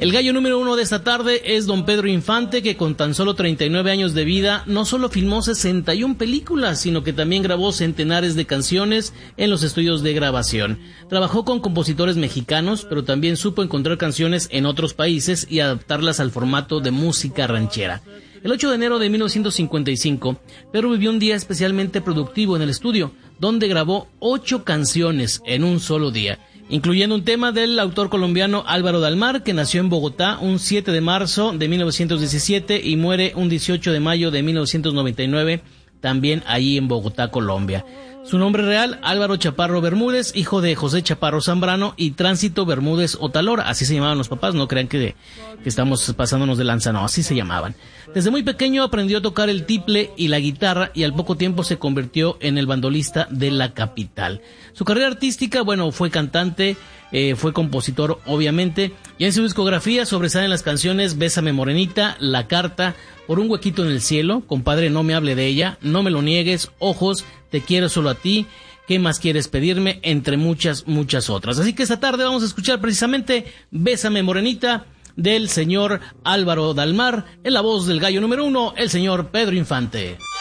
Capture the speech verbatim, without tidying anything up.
El gallo número uno de esta tarde es don Pedro Infante, que con tan solo treinta y nueve años de vida no solo filmó sesenta y una películas, sino que también grabó centenares de canciones en los estudios de grabación. Trabajó con compositores mexicanos, pero también supo encontrar canciones en otros países y adaptarlas al formato de música ranchera. El ocho de enero de mil novecientos cincuenta y cinco, Pedro vivió un día especialmente productivo en el estudio, donde grabó ocho canciones en un solo día, incluyendo un tema del autor colombiano Álvaro Dalmar, que nació en Bogotá un siete de marzo de mil novecientos diecisiete y muere un dieciocho de mayo de mil novecientos noventa y nueve, también ahí en Bogotá, Colombia. Su nombre real, Álvaro Chaparro Bermúdez, hijo de José Chaparro Zambrano y Tránsito Bermúdez Otalora, así se llamaban los papás, no crean que, que estamos pasándonos de lanza, no, así se llamaban. Desde muy pequeño aprendió a tocar el tiple y la guitarra y al poco tiempo se convirtió en el bandolista de la capital. Su carrera artística, bueno, fue cantante, eh, fue compositor obviamente, y en su discografía sobresalen las canciones Bésame Morenita, La Carta, Por un huequito en el cielo, Compadre no me hable de ella, No me lo niegues, Ojos, Te quiero solo a ti, ¿Qué más quieres pedirme?, entre muchas, muchas otras. Así que esta tarde vamos a escuchar precisamente Bésame Morenita del señor Álvaro Dalmar, en la voz del gallo número uno, el señor Pedro Infante.